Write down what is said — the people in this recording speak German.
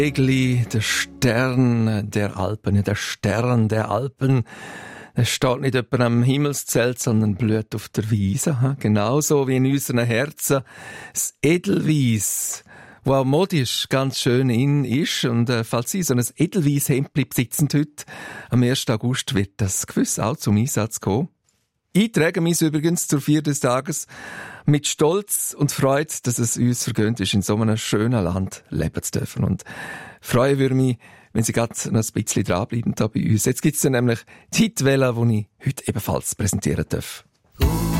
Egli, der Stern der Alpen. Ja, der Stern der Alpen, der steht nicht etwa am Himmelszelt, sondern blüht auf der Wiese. Genauso wie in unseren Herzen das Edelweiss, wo auch modisch ganz schön in ist. Und falls Sie so ein Edelweiss-Hemdli besitzen heute, am 1. August wird das gewiss auch zum Einsatz kommen. Ich trage mich übrigens zur Feier des Tages mit Stolz und Freude, dass es uns vergönnt ist, in so einem schönen Land leben zu dürfen. Und freuen würde mich, wenn Sie gerade noch ein bisschen dranbleiben da bei uns. Jetzt gibt es dann nämlich die Hitwelle, die ich heute ebenfalls präsentieren darf.